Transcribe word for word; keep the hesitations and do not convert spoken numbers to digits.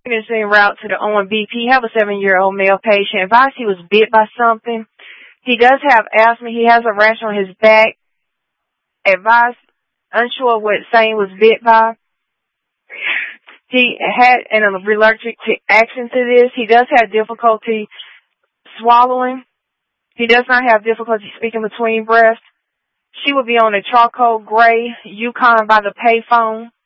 is en route to the O M B P. Have a seven-year-old male patient. Advised he was bit by something. He does have asthma. He has a rash on his back. Advised, unsure what Sane was bit by. He had an allergic reaction to this. He does have difficulty swallowing. He does not have difficulty speaking between breaths. She will be on a charcoal gray Yukon by the payphone.